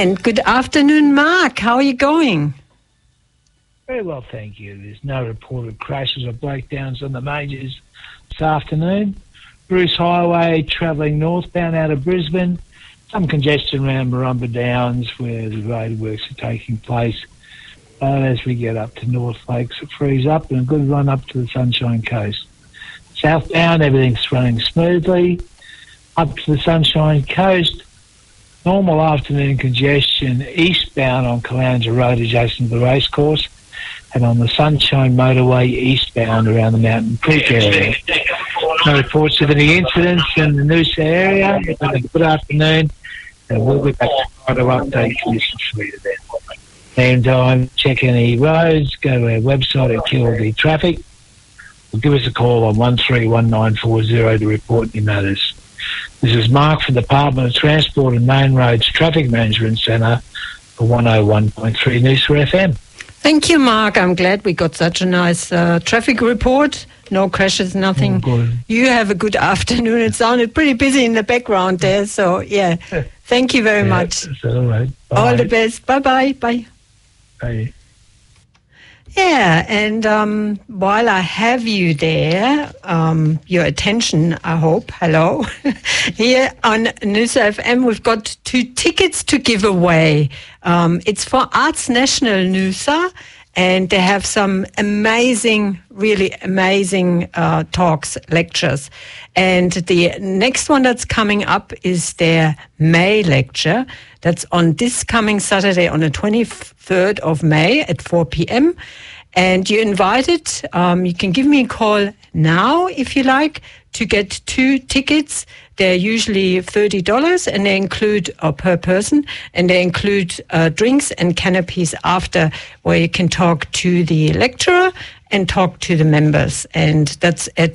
And good afternoon, Mark. How are you going? Very well, thank you. There's no reported crashes or breakdowns on the majors this afternoon. Bruce Highway travelling northbound out of Brisbane. Some congestion around Marumba Downs where the roadworks are taking place. But as we get up to North Lakes, it frees up and a good run up to the Sunshine Coast. Southbound, everything's running smoothly. Up to the Sunshine Coast, normal afternoon congestion eastbound on Caloundra Road adjacent to the racecourse, and on the Sunshine Motorway eastbound around the Mountain Creek area. No reports of any incidents in the Noosa area. Good afternoon, and we'll be back tomorrow to update conditions for you then. Meantime, check any roads, go to our website at QLD Traffic, or give us a call on 131940 to report any matters. This is Mark from the Department of Transport and Main Roads Traffic Management Centre for 101.3 Noosa FM. Thank you, Mark. I'm glad we got such a nice traffic report. No crashes, nothing. You have a good afternoon. It sounded pretty busy in the background there. So, yeah, thank you very much. That's all right. Bye. All the best. Bye-bye. Bye. Bye. Yeah, and while I have you there, your attention, I hope, hello, here on Noosa FM, we've got 2 tickets to give away. It's for Arts National Noosa, and they have some amazing, really amazing talks, lectures. And the next one that's coming up is their May lecture. That's on this coming Saturday on the 23rd of May at 4 p.m. And you're invited. You can give me a call now if you like to get 2 tickets. They're usually $30 and they include per person, and they include drinks and canopies after, where you can talk to the lecturer and talk to the members. And that's at